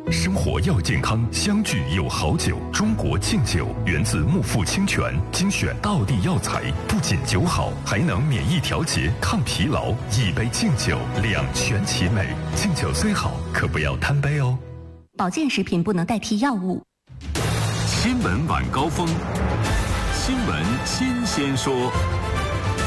生活要健康，相聚有好酒。中国敬酒源自木富清泉，精选道地药材，不仅酒好，还能免疫调节、抗疲劳。一杯敬酒，两全其美。敬酒虽好，可不要贪杯哦。 保健食品不能代替药物。 新闻晚高峰，新闻新鲜说。